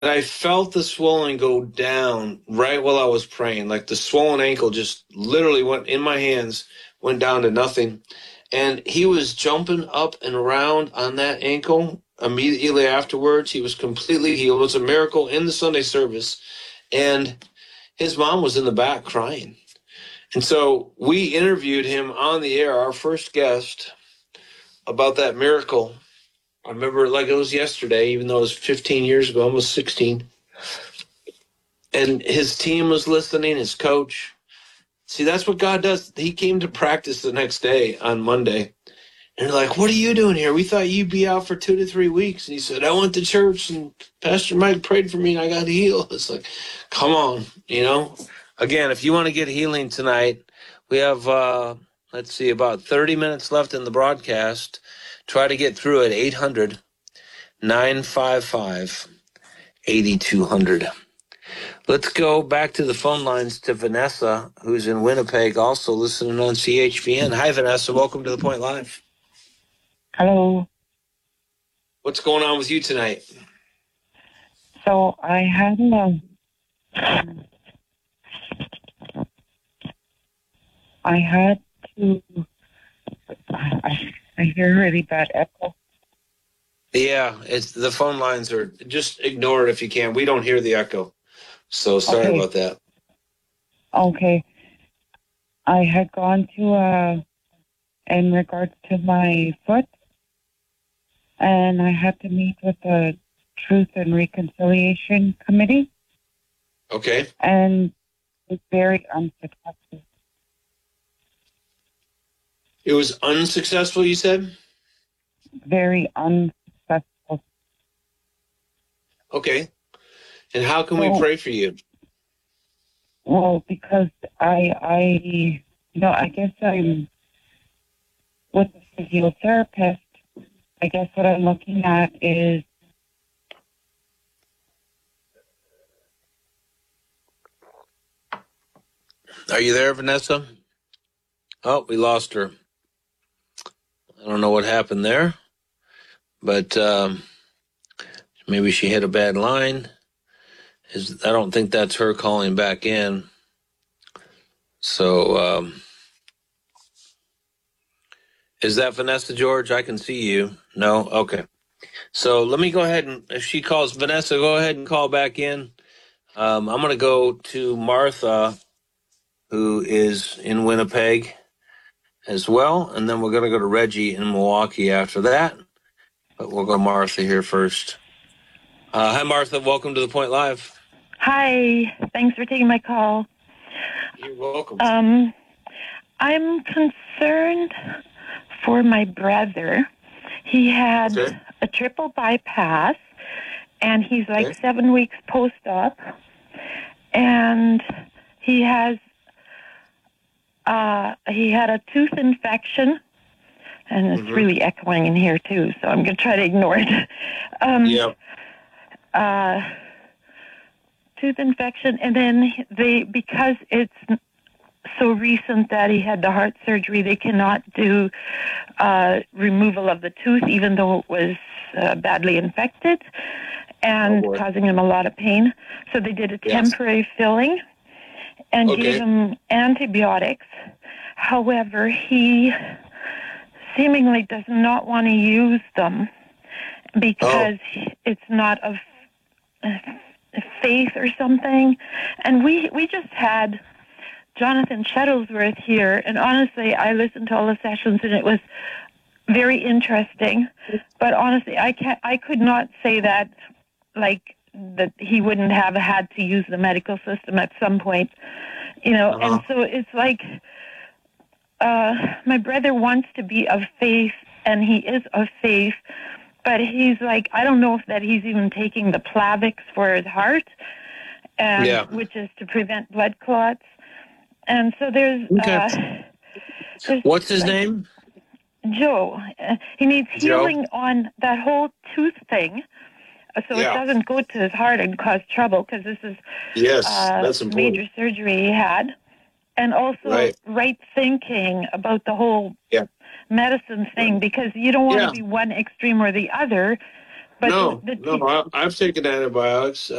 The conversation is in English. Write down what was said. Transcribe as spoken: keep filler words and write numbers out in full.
I felt the swelling go down right while I was praying. Like the swollen ankle just literally went in my hands, went down to nothing. And he was jumping up and around on that ankle immediately afterwards. He was completely healed. It was a miracle in the Sunday service. And his mom was in the back crying. And so we interviewed him on the air, our first guest, about that miracle. I remember it like it was yesterday, even though it was fifteen years ago, almost sixteen. And his team was listening, his coach. See, that's what God does. He came to practice the next day on Monday. And they're like, what are you doing here? We thought you'd be out for two to three weeks. And he said, I went to church and Pastor Mike prayed for me and I got healed. It's like, come on, you know. Again, if you want to get healing tonight, we have, uh, let's see, about thirty minutes left in the broadcast. Try to get through at eight hundred, nine five five, eight two hundred. Let's go back to the phone lines to Vanessa, who's in Winnipeg, also listening on C H V N. Hi, Vanessa. Welcome to The Point Live. Hello. What's going on with you tonight? So I had a, I had to, I, I hear really bad echo. Yeah, it's the phone lines are, just ignore it if you can. We don't hear the echo. So sorry Okay. about that. Okay. I had gone to, uh, in regards to my foot, and I had to meet with the Truth and Reconciliation Committee. Okay. And it's very unsuccessful. It was unsuccessful, you said? Very unsuccessful. Okay. And how can so, we pray for you? Well, because I, I, you know, I guess I'm with a physiotherapist. I guess what I'm looking at is Are you there, Vanessa? Oh, we lost her. I don't know what happened there, but um, maybe she hit a bad line. Is I don't think that's her calling back in. So, um, is that Vanessa, George? I can see you. No? Okay. So let me go ahead and, if she calls, Vanessa, go ahead and call back in. Um, I'm going to go to Martha, who is in Winnipeg as well, and then we're going to go to Reggie in Milwaukee after that. But we'll go to Martha here first. Uh, hi, Martha. Welcome to The Point Live. Hi. Thanks for taking my call. You're welcome. Um, I'm concerned for my brother. He had Okay. a triple bypass, and he's like Okay. seven weeks post-op, and he has uh, he had a tooth infection, and it's Mm-hmm. really echoing in here too, so I'm going to try to ignore it. Um, Yep. Uh, tooth infection, and then they, because it's so recent that he had the heart surgery, they cannot do uh, removal of the tooth, even though it was uh, badly infected and Oh, boy. causing him a lot of pain. So they did a Yes. temporary filling and Okay. gave him antibiotics. However, he seemingly does not want to use them because it's not of uh, faith or something. And we we just had Jonathan Shuttlesworth here, and honestly, I listened to all the sessions, and it was very interesting. But honestly, I can't, I could not say that, like, that he wouldn't have had to use the medical system at some point, you know. Uh-huh. And so it's like, uh, my brother wants to be of faith, and he is of faith, but he's like, I don't know if that he's even taking the Plavix for his heart, and Yeah. which is to prevent blood clots. And so there's, Okay. uh, there's What's his like, name? Joe. Uh, he needs Joe? healing on that whole tooth thing, uh, so Yeah. it doesn't go to his heart and cause trouble, because this is Yes, uh, that's important. major surgery he had. And also Right. right thinking about the whole Yeah. medicine thing, because you don't want to Yeah. be one extreme or the other, But no, the, the no, I, I've taken antibiotics.